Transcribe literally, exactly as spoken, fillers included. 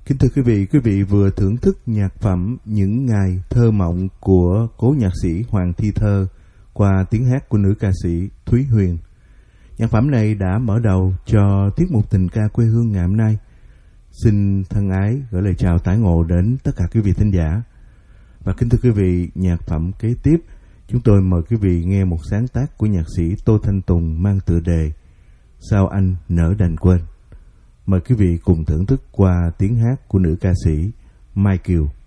Kính thưa quý vị, quý vị vừa thưởng thức nhạc phẩm Những Ngày Thơ Mộng của cố nhạc sĩ Hoàng Thi Thơ qua tiếng hát của nữ ca sĩ Thúy Huyền. Nhạc phẩm này đã mở đầu cho tiết mục tình ca quê hương ngày hôm nay. Xin thân ái gửi lời chào tái ngộ đến tất cả quý vị thính giả. Và kính thưa quý vị, nhạc phẩm kế tiếp chúng tôi mời quý vị nghe một sáng tác của nhạc sĩ Tô Thanh Tùng mang tựa đề Sao Anh Nỡ Đành Quên. Mời quý vị cùng thưởng thức qua tiếng hát của nữ ca sĩ Mai Kiều.